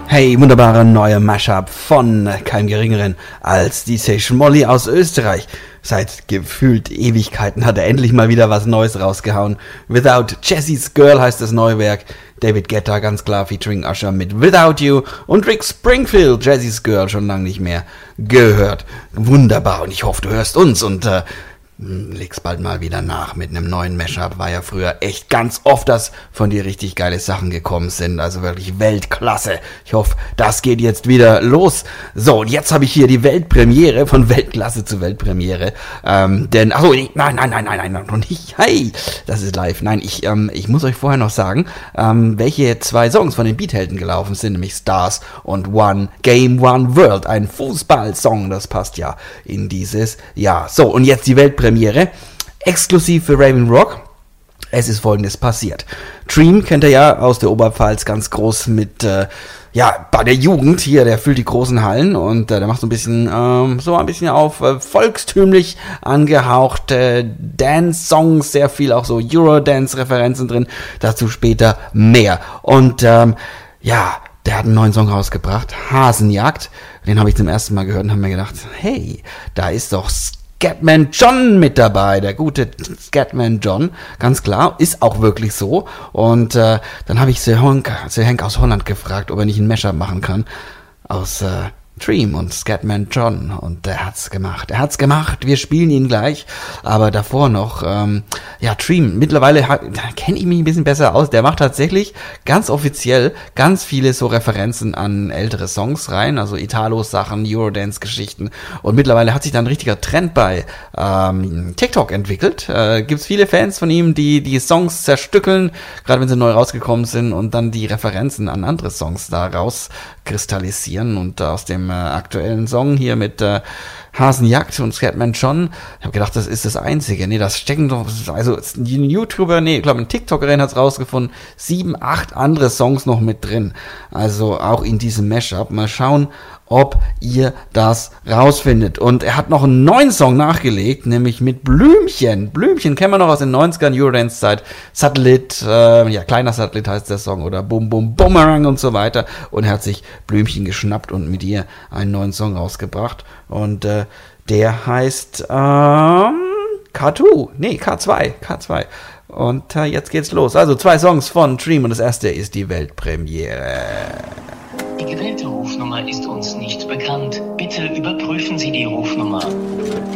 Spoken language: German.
Hey, wunderbarer neuer Mashup von keinem Geringeren als die Session Molly aus Österreich. Seit gefühlt Ewigkeiten hat er endlich mal wieder was Neues rausgehauen. Without Jessie's Girl heißt das neue Werk. David Guetta ganz klar featuring Usher mit Without You und Rick Springfield, Jessie's Girl, schon lange nicht mehr gehört. Wunderbar, und ich hoffe, du hörst uns und leg's bald mal wieder nach mit einem neuen Mashup. War ja früher echt ganz oft, dass von dir richtig geile Sachen gekommen sind. Also wirklich Weltklasse. Ich hoffe, das geht jetzt wieder los. So, und jetzt habe ich hier die Weltpremiere, von Weltklasse zu Weltpremiere. Nein, noch nicht. Hey, das ist live. Nein, ich muss euch vorher noch sagen, welche zwei Songs von den Beathelden gelaufen sind, nämlich Stars und One Game, One World. Ein Fußballsong, das passt ja in dieses Jahr. So, und jetzt die Weltpremiere. Exklusiv für Raven Rock. Es ist Folgendes passiert. Dream kennt ihr ja aus der Oberpfalz ganz groß mit, bei der Jugend hier, der füllt die großen Hallen und der macht so ein bisschen auf volkstümlich angehauchte Dance-Songs, sehr viel auch so Eurodance-Referenzen drin, dazu später mehr. Und der hat einen neuen Song rausgebracht, Hasenjagd. Den habe ich zum ersten Mal gehört und habe mir gedacht, hey, da ist doch Scatman John mit dabei, der gute Scatman John, ganz klar, ist auch wirklich so. Und dann habe ich Sir Hank aus Holland gefragt, ob er nicht ein Mashup machen kann aus Dream und Scatman John, und er hat's gemacht. Wir spielen ihn gleich, aber davor noch, Dream, mittlerweile kenne ich mich ein bisschen besser aus, der macht tatsächlich ganz offiziell ganz viele so Referenzen an ältere Songs rein, also Italo-Sachen, Eurodance-Geschichten, und mittlerweile hat sich dann ein richtiger Trend bei TikTok entwickelt. Gibt's viele Fans von ihm, die Songs zerstückeln, gerade wenn sie neu rausgekommen sind, und dann die Referenzen an andere Songs da rauskristallisieren, und aus dem aktuellen Song hier mit Hasenjagd und Scatman John, ich habe gedacht, das ist das Einzige. Nee, das stecken doch, also ein YouTuber, ich glaube ein TikTokerin hat's rausgefunden, 7, 8 andere Songs noch mit drin. Also auch in diesem Mashup. Mal schauen, ob ihr das rausfindet. Und er hat noch einen neuen Song nachgelegt, nämlich mit Blümchen. Blümchen kennen wir noch aus den 90ern, Eurodance-Zeit. Satellit, kleiner Satellit heißt der Song, oder Bum Bum Bumerang und so weiter. Und er hat sich Blümchen geschnappt und mit ihr einen neuen Song rausgebracht. Und der heißt K2. Und jetzt geht's los. Also 2 Songs von Dream, und das erste ist die Weltpremiere. Die gewählte Rufnummer ist uns nicht bekannt. Bitte überprüfen Sie die Rufnummer.